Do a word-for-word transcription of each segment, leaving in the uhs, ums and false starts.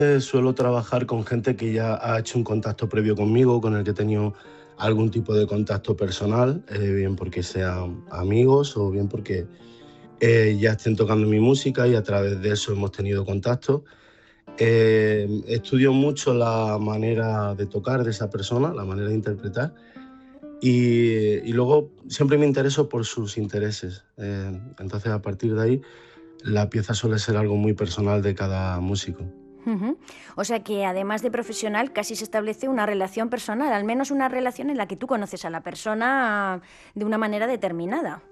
Eh, suelo trabajar con gente que ya ha hecho un contacto previo conmigo, con el que he tenido algún tipo de contacto personal, eh, bien porque sean amigos o bien porque eh, ya estén tocando mi música y a través de eso hemos tenido contacto. Eh, estudio mucho la manera de tocar de esa persona, la manera de interpretar y, y luego siempre me intereso por sus intereses. Eh, entonces a partir de ahí la pieza suele ser algo muy personal de cada músico. Ujú. O sea que además de profesional casi se establece una relación personal, al menos una relación en la que tú conoces a la persona de una manera determinada.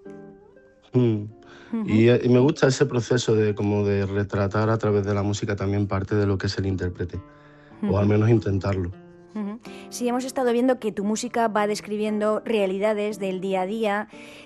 Mm. Ujú. Y, eh, y me gusta ese proceso de como de retratar a través de la música también parte de lo que es el intérprete, o al Ujú. menos intentarlo. Ujú. Sí, hemos estado viendo que tu música va describiendo realidades del día a día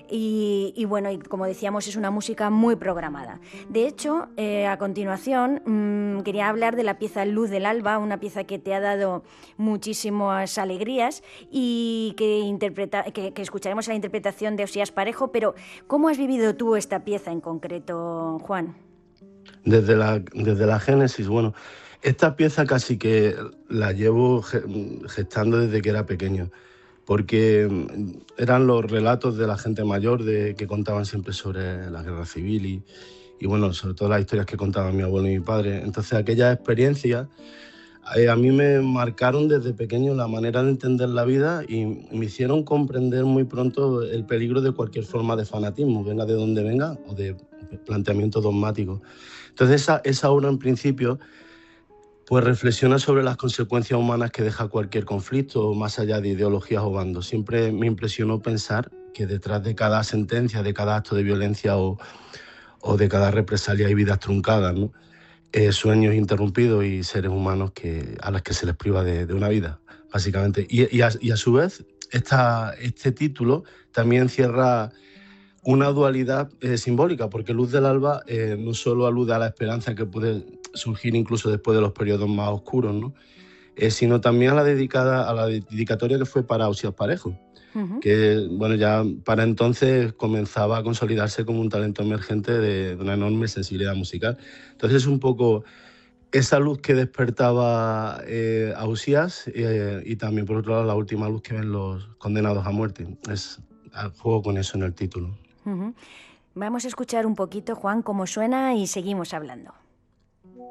y, y bueno, y como decíamos, es una música muy programada. De hecho, eh, a continuación, mmm, quería hablar de la pieza Luz del Alba, una pieza que te ha dado muchísimas alegrías y que, interpreta, que, que escucharemos la interpretación de Osías Parejo, pero ¿cómo has vivido tú esta pieza en concreto, Juan? Desde la, desde la génesis, bueno, esta pieza casi que la llevo ge- gestando desde que era pequeño, porque mm, eran los relatos de la gente mayor de, que contaban siempre sobre la guerra civil y, y bueno, sobre todo las historias que contaban mi abuelo y mi padre. Entonces aquellas experiencias eh, a mí me marcaron desde pequeño la manera de entender la vida y me hicieron comprender muy pronto el peligro de cualquier forma de fanatismo, venga de donde venga, o de planteamiento dogmático. Entonces esa, esa obra en principio pues reflexiona sobre las consecuencias humanas que deja cualquier conflicto, más allá de ideologías o bandos. Siempre me impresionó pensar que detrás de cada sentencia, de cada acto de violencia o, o de cada represalia hay vidas truncadas, ¿no? Eh, sueños interrumpidos y seres humanos que, a los que se les priva de, de una vida, básicamente. Y, y, a, y a su vez, esta, este título también cierra una dualidad eh, simbólica, porque Luz del Alba eh, no solo alude a la esperanza que puede surgir incluso después de los periodos más oscuros, ¿no? Eh, sino también a la, dedicada, a la dedicatoria que fue para Osías Parejo, Ujú. que bueno, ya para entonces comenzaba a consolidarse como un talento emergente de, de una enorme sensibilidad musical. Entonces es un poco esa luz que despertaba eh, a Usías eh, y también por otro lado la última luz que ven los condenados a muerte. Es al juego con eso en el título. Ujú. Vamos a escuchar un poquito, Juan, cómo suena y seguimos hablando.